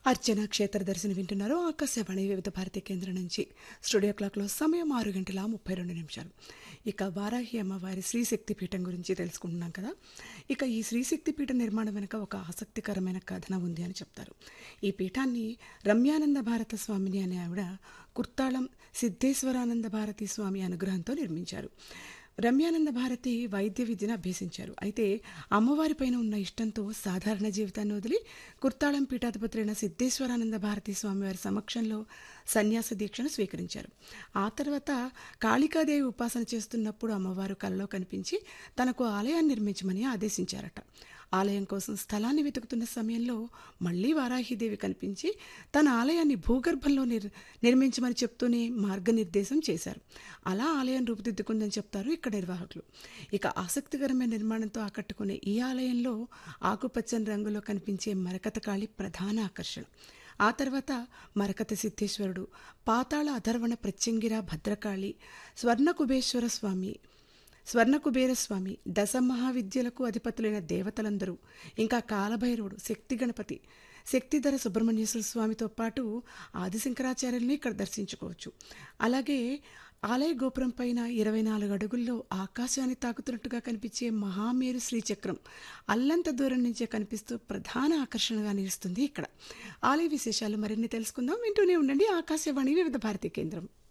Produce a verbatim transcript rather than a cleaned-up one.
అర్చన క్షేత్ర దర్శనం వింటున్నారు ఆకాశవాణి వివిధ భారతి కేంద్రం నుంచి. స్టూడియో క్లాక్లో సమయం ఆరు గంటల ముప్పై రెండు నిమిషాలు. ఇక వారాహి అమ్మవారి శ్రీశక్తి పీఠం గురించి తెలుసుకుంటున్నాం కదా. ఇక ఈ శ్రీశక్తి పీఠం నిర్మాణం వెనుక ఒక ఆసక్తికరమైన కథనం ఉంది అని చెప్తారు. ఈ పీఠాన్ని రమ్యానంద భారత స్వామిని అనే ఆవిడ కుర్తాళం సిద్ధేశ్వరానంద భారతి స్వామి అనుగ్రహంతో నిర్మించారు. రమ్యానంద భారతి వైద్య విద్యను అభ్యసించారు. అయితే అమ్మవారిపైన ఉన్న ఇష్టంతో సాధారణ జీవితాన్ని వదిలి కుర్తాళం పీఠాధిపతులైన సిద్ధేశ్వరానంద భారతి స్వామివారి సమక్షంలో సన్యాస దీక్షను స్వీకరించారు. ఆ తర్వాత కాళికాదేవి ఉపాసన చేస్తున్నప్పుడు అమ్మవారు కలలో కనిపించి తనకు ఆలయాన్ని నిర్మించమని ఆదేశించారట. ఆలయం కోసం స్థలాన్ని వెతుకుతున్న సమయంలో మళ్లీ వారాహిదేవి కనిపించి తన ఆలయాన్ని భూగర్భంలో నిర్ నిర్మించమని చెప్తూనే మార్గనిర్దేశం చేశారు. అలా ఆలయం రూపుదిద్దుకుందని చెప్తారు ఇక్కడ నిర్వాహకులు. ఇక ఆసక్తికరమైన నిర్మాణంతో ఆకట్టుకునే ఈ ఆలయంలో ఆకుపచ్చని రంగులో కనిపించే మరకత కాళి ప్రధాన ఆకర్షణ. ఆ తర్వాత మరకత సిద్ధేశ్వరుడు, పాతాళ అధర్వణ ప్రత్యంగిర భద్రకాళి, స్వర్ణకుబేశ్వర స్వామి స్వర్ణకుబేరస్వామి, దశ మహావిద్యలకు అధిపతులైన దేవతలందరూ, ఇంకా కాలభైరవుడు, శక్తి గణపతి, శక్తిధర సుబ్రహ్మణ్యేశ్వర స్వామితో పాటు ఆదిశంకరాచార్యుల్ని ఇక్కడ దర్శించుకోవచ్చు. అలాగే ఆలయ గోపురం పైన ఇరవై నాలుగు అడుగుల్లో ఆకాశాన్ని తాకుతున్నట్టుగా కనిపించే మహామేరు శ్రీచక్రం అల్లంత దూరం నుంచే కనిపిస్తూ ప్రధాన ఆకర్షణగా నిలుస్తుంది ఇక్కడ. ఆలయ విశేషాలు మరిన్ని తెలుసుకుందాం. వింటూనే ఉండండి ఆకాశవాణి వివిధ భారతి కేంద్రం.